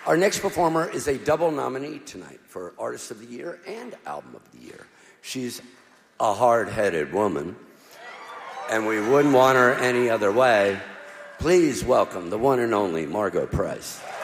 Our next performer is a double nominee tonight for Artist of the Year and Album of the Year. She's a hard-headed woman, and we wouldn't want her any other way. Please welcome the one and only Margo Price.